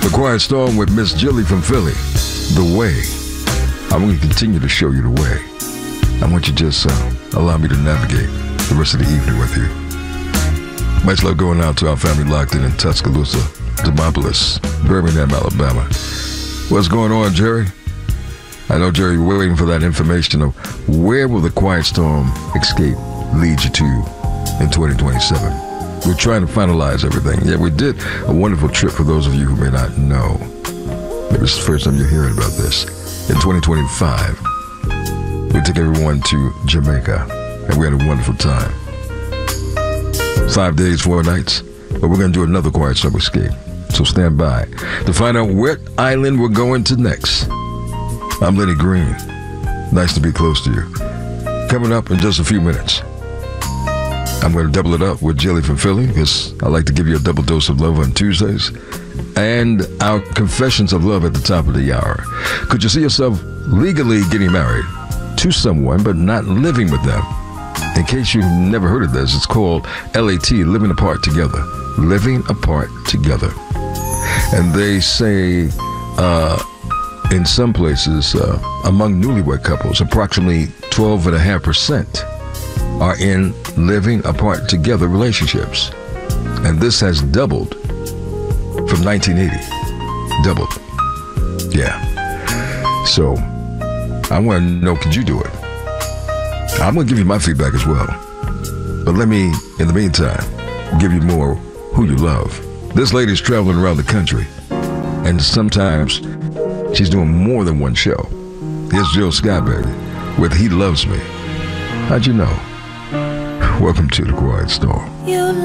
The Quiet Storm with Miss Jilly from Philly. The Way. I'm going to continue to show you the way. I want you to just allow me to navigate the rest of the evening with you. Much love going out to our family locked in Tuscaloosa, Demopolis, Birmingham, Alabama. What's going on, Jerry? I know, Jerry, we're waiting for that information of where will the Quiet Storm escape lead you to in 2027. We're trying to finalize everything. Yeah, we did a wonderful trip for those of you who may not know. Maybe it's the first time you're hearing about this. In 2025, we took everyone to Jamaica, and we had a wonderful time. 5 days, 4 nights, but we're going to do another Quiet Storm escape. So stand by to find out what island we're going to next. I'm Lenny Green. Nice to be close to you. Coming up in just a few minutes, I'm going to double it up with Jilly from Philly, because I like to give you a double dose of love on Tuesdays, and our confessions of love at the top of the hour. Could you see yourself legally getting married to someone but not living with them? In case you've never heard of this, it's called LAT, Living Apart Together. Living Apart Together. And they say in some places, among newlywed couples, approximately 12.5% are in living apart together relationships. And this has doubled from 1980. Doubled. Yeah. So I want to know, could you do it? I'm going to give you my feedback as well. But let me, in the meantime, give you more who you love. This lady's traveling around the country, and sometimes she's doing more than one show. Here's Jill Scott, baby, with He Loves Me. How'd you know? Welcome to the Quiet Storm.